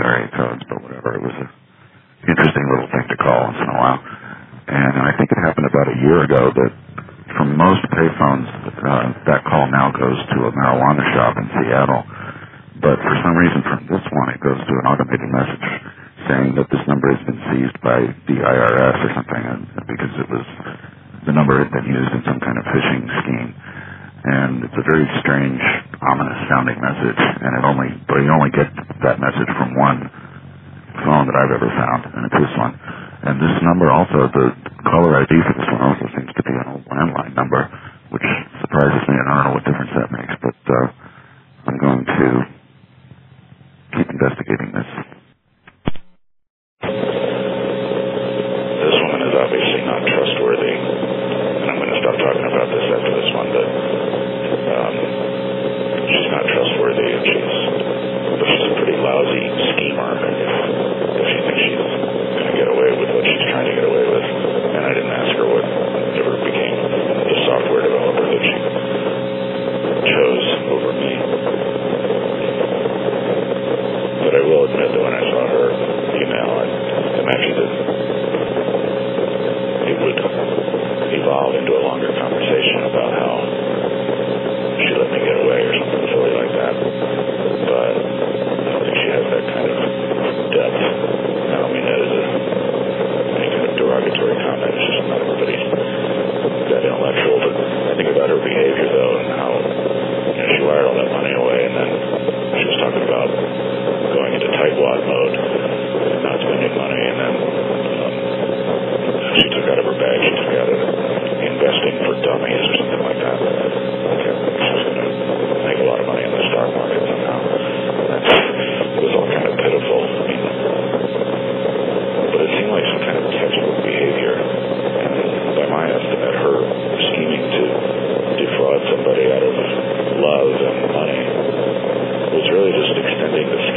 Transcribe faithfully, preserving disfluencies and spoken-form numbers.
area codes, but whatever. It was an interesting little thing to call once in a while. And I think it happened about a year ago that from most payphones, uh, that call now goes to a marijuana shop in Seattle. But for some reason from this one, it goes to an automated message saying that this number has been seized by the I R S or something, and because it was the number had been used in some kind of phishing scheme. And it's a very strange, ominous-sounding message, and it only, but you only get that message from one phone that I've ever found, and it's this one. And this number also, the caller I D for this one also seems to be an old landline number, which surprises me, and I don't know what difference that makes, but uh, I'm going to keep investigating this. This woman is obviously not trustworthy, and I'm going to stop talking about this after this one, but um, she's not trustworthy, and she's, but she's a pretty lousy schemer if, if she thinks she's going to get away with what she's trying to get away with. And I didn't ask her what ever became the software developer that she chose over me. But I will admit that when I saw her email, I imagined that it would evolve into a longer conversation about how she let me get away or something silly like that. But I don't think she has that kind of depth. I don't mean that as a, any kind of derogatory comment. It's just not everybody's that intellectual. But I think about her behavior, though, and how, you know, she wired all that money away, and then she was talking about going into tightwad mode and not spending money, and then um, she took out of her bag, she took out of investing for dummies or something like that. Okay, she was going to make a lot of money in the stock market somehow. That's, it was all kind of pitiful. I mean, but it seemed like some kind of textbook behavior. And by my estimate, her scheming to defraud somebody out of love and money was really just extending the